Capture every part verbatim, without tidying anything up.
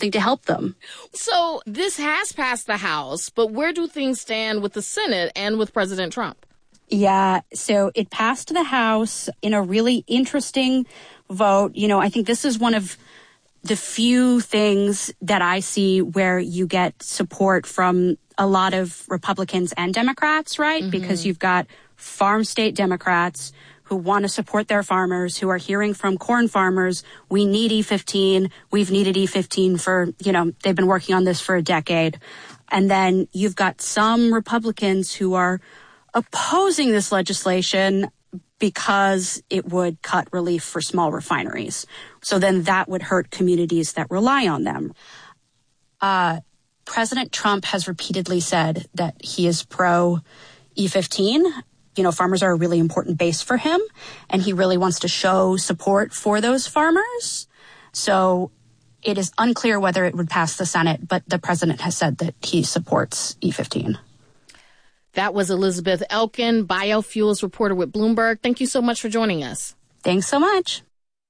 to help them. So this has passed the House, but where do things stand with the Senate and with President Trump? Yeah, so it passed the House in a really interesting vote. You know, I think this is one of the few things that I see where you get support from a lot of Republicans and Democrats, right? Mm-hmm. Because you've got farm state Democrats who want to support their farmers, who are hearing from corn farmers, we need E fifteen. We've needed E fifteen for, you know, they've been working on this for a decade. And then you've got some Republicans who are opposing this legislation because it would cut relief for small refineries. So then that would hurt communities that rely on them. Uh, President Trump has repeatedly said that he is pro E fifteen. You know, farmers are a really important base for him, and he really wants to show support for those farmers. So it is unclear whether it would pass the Senate, but the president has said that he supports E fifteen. That was Elizabeth Elkin, biofuels reporter with Bloomberg. Thank you so much for joining us. Thanks so much.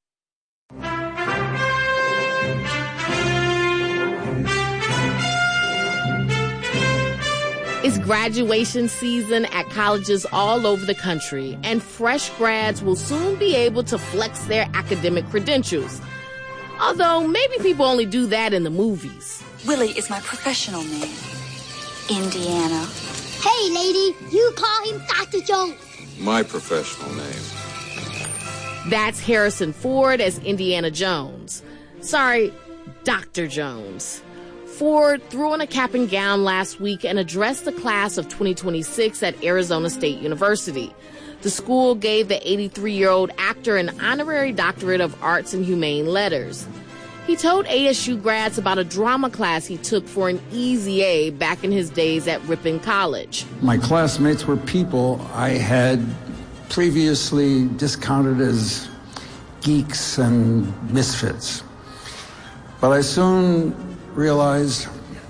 It's graduation season at colleges all over the country, and fresh grads will soon be able to flex their academic credentials. Although maybe people only do that in the movies. Willie is my professional name. Indiana. Hey, lady, you call him Doctor Jones. My professional name. That's Harrison Ford as Indiana Jones. Sorry, Doctor Jones. Ford threw on a cap and gown last week and addressed the class of twenty twenty-six at Arizona State University. The school gave the eighty-three-year-old actor an honorary doctorate of arts and humane letters. He told A S U grads about a drama class he took for an easy A back in his days at Ripon College. My classmates were people I had previously discounted as geeks and misfits. But I soon realized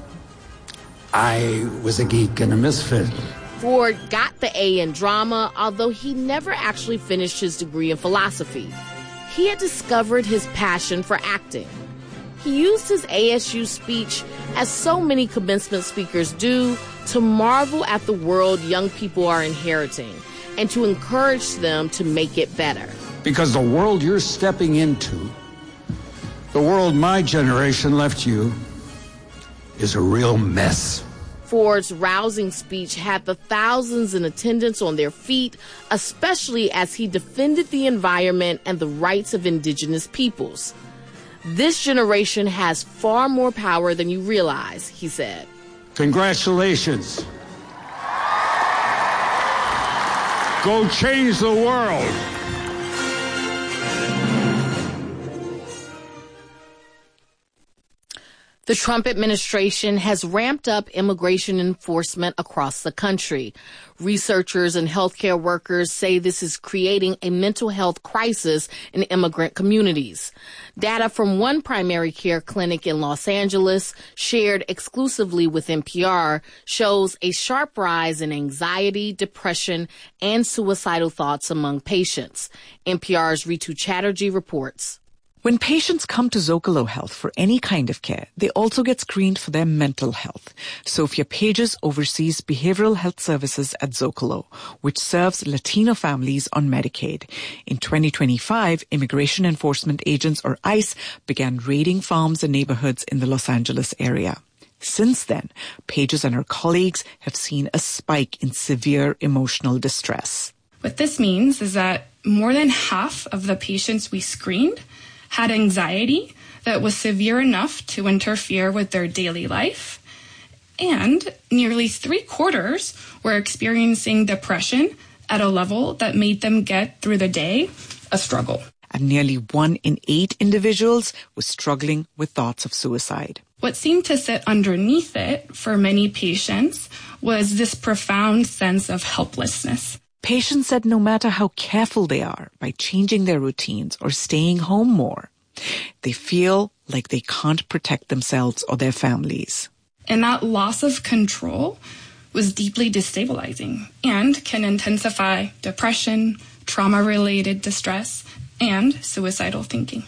I was a geek and a misfit. Ford got the A in drama, although he never actually finished his degree in philosophy. He had discovered his passion for acting. He used his A S U speech, as so many commencement speakers do, to marvel at the world young people are inheriting and to encourage them to make it better. Because the world you're stepping into, the world my generation left you, is a real mess. Ford's rousing speech had the thousands in attendance on their feet, especially as he defended the environment and the rights of indigenous peoples. This generation has far more power than you realize, he said. Congratulations. Go change the world. The Trump administration has ramped up immigration enforcement across the country. Researchers and healthcare workers say this is creating a mental health crisis in immigrant communities. Data from one primary care clinic in Los Angeles, shared exclusively with N P R, shows a sharp rise in anxiety, depression, and suicidal thoughts among patients. N P R's Ritu Chatterjee reports. When patients come to Zocalo Health for any kind of care, they also get screened for their mental health. Sophia Pages oversees behavioral health services at Zocalo, which serves Latino families on Medicaid. In twenty twenty-five, immigration enforcement agents, or ICE, began raiding farms and neighborhoods in the Los Angeles area. Since then, Pages and her colleagues have seen a spike in severe emotional distress. What this means is that more than half of the patients we screened had anxiety that was severe enough to interfere with their daily life, and nearly three quarters were experiencing depression at a level that made them get through the day a struggle. And nearly one in eight individuals was struggling with thoughts of suicide. What seemed to sit underneath it for many patients was this profound sense of helplessness. Patients said no matter how careful they are by changing their routines or staying home more, they feel like they can't protect themselves or their families. And that loss of control was deeply destabilizing and can intensify depression, trauma-related distress, and suicidal thinking.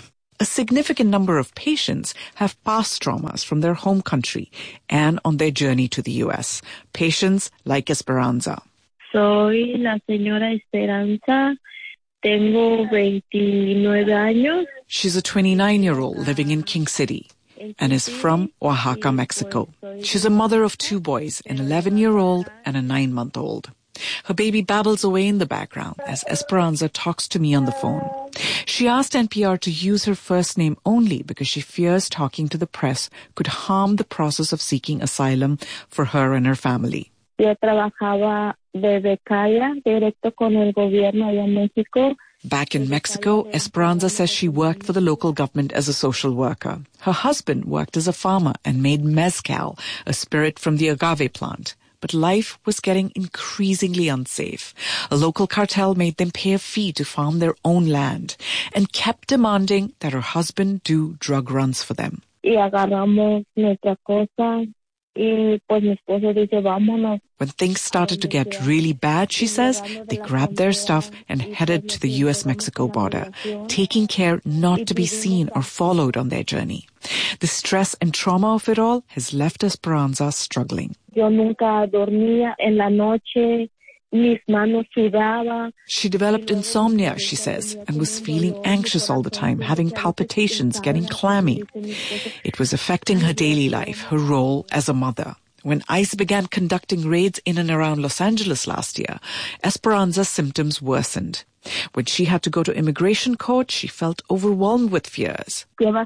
A significant number of patients have past traumas from their home country and on their journey to the U S. Patients like Esperanza. Soy la señora Esperanza. Tengo veintinueve años. She's a twenty-nine-year-old living in King City and is from Oaxaca, Mexico. She's a mother of two boys, an eleven-year-old and a nine-month-old. Her baby babbles away in the background as Esperanza talks to me on the phone. She asked N P R to use her first name only because she fears talking to the press could harm the process of seeking asylum for her and her family. Yo trabajaba de becaria directo con el gobierno allá en México. Back in Mexico, Esperanza says she worked for the local government as a social worker. Her husband worked as a farmer and made mezcal, a spirit from the agave plant. But life was getting increasingly unsafe. A local cartel made them pay a fee to farm their own land and kept demanding that her husband do drug runs for them. Y agarramos nuestra cosa. Y pues mi esposo dice, vámonos. When things started to get really bad, she says, they grabbed their stuff and headed to the U S Mexico border, taking care not to be seen or followed on their journey. The stress and trauma of it all has left Esperanza struggling. Yo nunca dormía en la noche. Mis manos sudaban. She developed insomnia, she says, and was feeling anxious all the time, having palpitations, getting clammy. It was affecting her daily life, her role as a mother. When ICE began conducting raids in and around Los Angeles last year, Esperanza's symptoms worsened. When she had to go to immigration court, she felt overwhelmed with fears.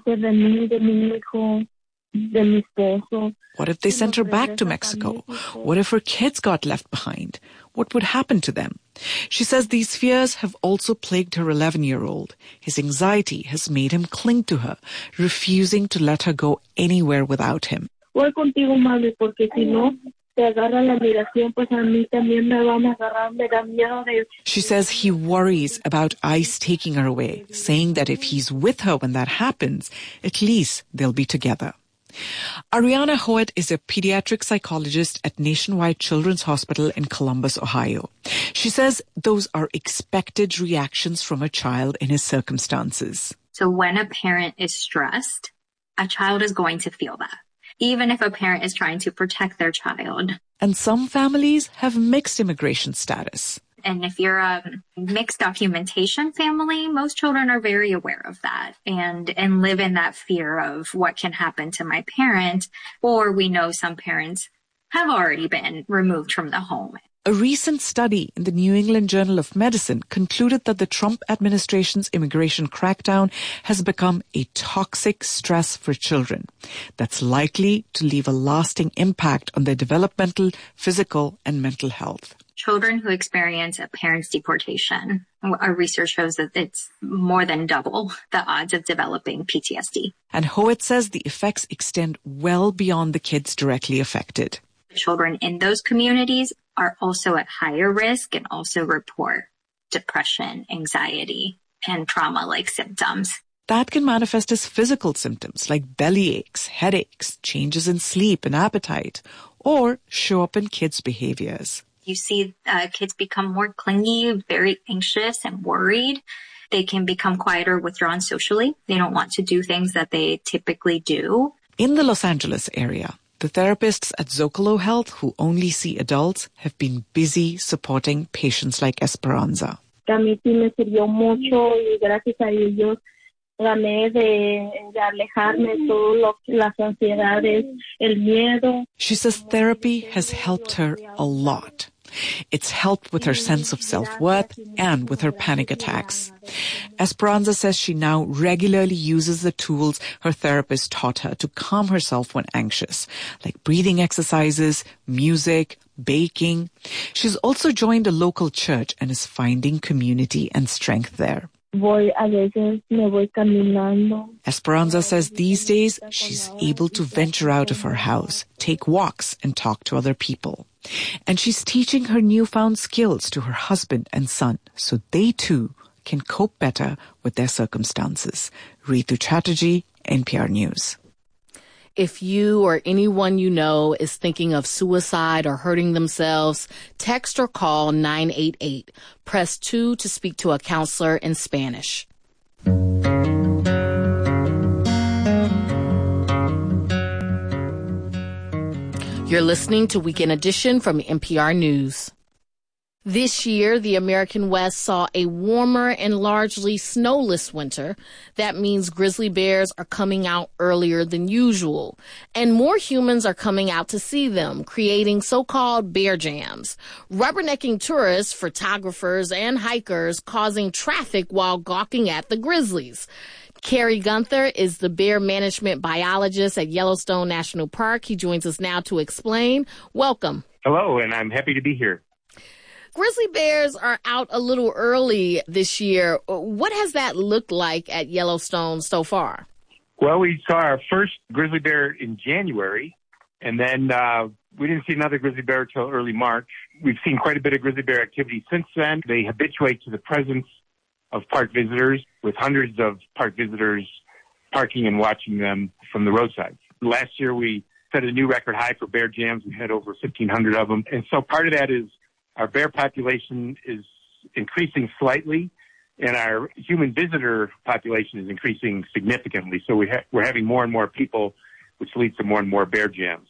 What if they sent her back to Mexico? What if her kids got left behind? What would happen to them? She says these fears have also plagued her eleven-year-old. His anxiety has made him cling to her, refusing to let her go anywhere without him. Voy contigo, mami, porque si no te agarra la migración, pues a mí también me van a agarrar, me da miedo de... She says he worries about ICE taking her away, saying that if he's with her when that happens, at least they'll be together. Ariana Hoet is a pediatric psychologist at Nationwide Children's Hospital in Columbus, Ohio. She says those are expected reactions from a child in his circumstances. So when a parent is stressed, a child is going to feel that, even if a parent is trying to protect their child. And some families have mixed immigration status. And if you're a mixed documentation family, most children are very aware of that and, and live in that fear of what can happen to my parent. Or we know some parents have already been removed from the home. A recent study in the New England Journal of Medicine concluded that the Trump administration's immigration crackdown has become a toxic stress for children that's likely to leave a lasting impact on their developmental, physical, and mental health. Children who experience a parent's deportation, our research shows that it's more than double the odds of developing P T S D. And Hoet says the effects extend well beyond the kids directly affected. Children in those communities are also at higher risk and also report depression, anxiety, and trauma-like symptoms. That can manifest as physical symptoms like belly aches, headaches, changes in sleep and appetite, or show up in kids' behaviors. You see uh, kids become more clingy, very anxious and worried. They can become quieter, withdrawn socially. They don't want to do things that they typically do. In the Los Angeles area, the therapists at Zocalo Health, who only see adults, have been busy supporting patients like Esperanza. A mí sí me sirvió mucho y gracias a ellos gané de, de alejarme todas las ansiedades, el miedo. She says therapy has helped her a lot. It's helped with her sense of self-worth and with her panic attacks. Esperanza says she now regularly uses the tools her therapist taught her to calm herself when anxious, like breathing exercises, music, baking. She's also joined a local church and is finding community and strength there. Voy, a veces me voy caminando. Esperanza says these days she's able to venture out of her house, take walks, and talk to other people. And she's teaching her newfound skills to her husband and son so they too can cope better with their circumstances. Ritu Chatterjee, N P R News. If you or anyone you know is thinking of suicide or hurting themselves, text or call nine eight eight. Press two to speak to a counselor in Spanish. You're listening to Weekend Edition from N P R News. This year, the American West saw a warmer and largely snowless winter. That means grizzly bears are coming out earlier than usual, and more humans are coming out to see them, creating so-called bear jams, rubbernecking tourists, photographers, and hikers, causing traffic while gawking at the grizzlies. Kerry Gunther is the bear management biologist at Yellowstone National Park. He joins us now to explain. Welcome. Hello, and I'm happy to be here. Grizzly bears are out a little early this year. What has that looked like at Yellowstone so far? Well, we saw our first grizzly bear in January, and then uh, we didn't see another grizzly bear until early March. We've seen quite a bit of grizzly bear activity since then. They habituate to the presence of park visitors, with hundreds of park visitors parking and watching them from the roadside. Last year, we set a new record high for bear jams. We had over fifteen hundred of them. And so part of that is our bear population is increasing slightly, and our human visitor population is increasing significantly. So we ha- we're having more and more people, which leads to more and more bear jams.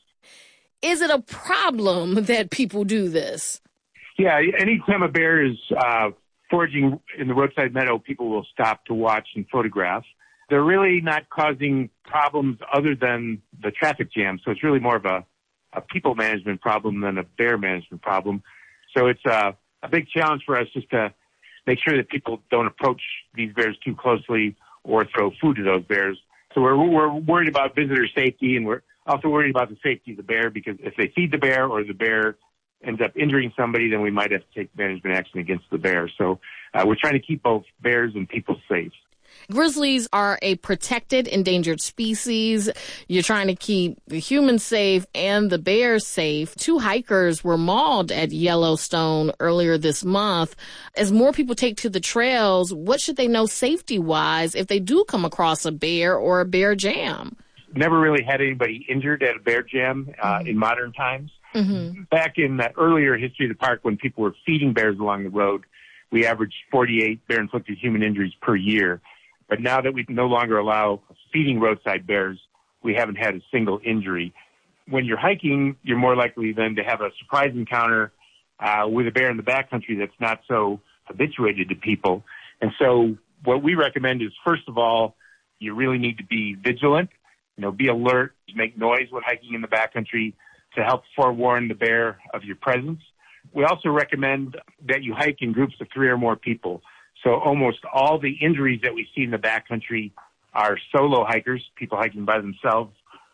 Is it a problem that people do this? Yeah, anytime a bear is uh, foraging in the roadside meadow, people will stop to watch and photograph. They're really not causing problems other than the traffic jam. So it's really more of a, a people management problem than a bear management problem. So it's a, a big challenge for us just to make sure that people don't approach these bears too closely or throw food to those bears. So we're, we're worried about visitor safety, and we're also worried about the safety of the bear, because if they feed the bear or the bear ends up injuring somebody, then we might have to take management action against the bear. So uh, we're trying to keep both bears and people safe. Grizzlies are a protected endangered species. You're trying to keep the humans safe and the bears safe. Two hikers were mauled at Yellowstone earlier this month. As more people take to the trails, what should they know safety-wise if they do come across a bear or a bear jam? Never really had anybody injured at a bear jam uh, mm-hmm. in modern times. Mm-hmm. Back in the earlier history of the park, when people were feeding bears along the road, we averaged forty-eight bear-inflicted human injuries per year. But now that we no longer allow feeding roadside bears, we haven't had a single injury. When you're hiking, you're more likely then to have a surprise encounter uh, with a bear in the backcountry that's not so habituated to people. And so what we recommend is, first of all, you really need to be vigilant, you know, be alert, make noise when hiking in the backcountry to help forewarn the bear of your presence. We also recommend that you hike in groups of three or more people. So almost all the injuries that we see in the backcountry are solo hikers, people hiking by themselves,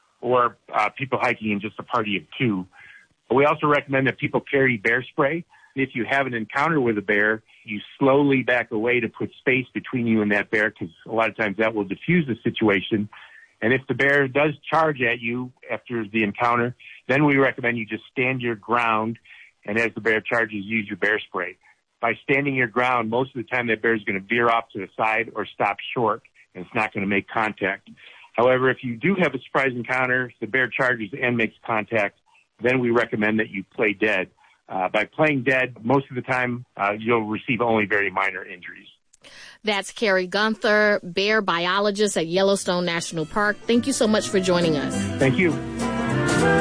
or uh, people hiking in just a party of two. But we also recommend that people carry bear spray. If you have an encounter with a bear, you slowly back away to put space between you and that bear, because a lot of times that will diffuse the situation. And if the bear does charge at you after the encounter, then we recommend you just stand your ground, and as the bear charges, use your bear spray. By standing your ground, most of the time that bear is going to veer off to the side or stop short, and it's not going to make contact. However, if you do have a surprise encounter, the bear charges and makes contact, then we recommend that you play dead. Uh, by playing dead, most of the time, uh, you'll receive only very minor injuries. That's Kerry Gunther, bear biologist at Yellowstone National Park. Thank you so much for joining us. Thank you.